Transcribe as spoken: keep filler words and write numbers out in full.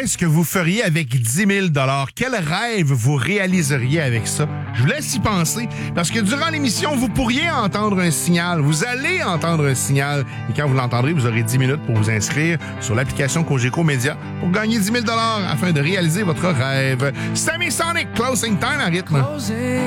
ce que vous feriez avec dix mille dollars. Quel rêve vous réaliseriez avec ça? Je vous laisse y penser, parce que durant l'émission, vous pourriez entendre un signal. Vous allez entendre un signal. Et quand vous l'entendrez, vous aurez dix minutes pour vous inscrire sur l'application Cogeco Média pour gagner dix mille dollars afin de réaliser votre rêve. Sammy Sonic, Closing Time à rythme.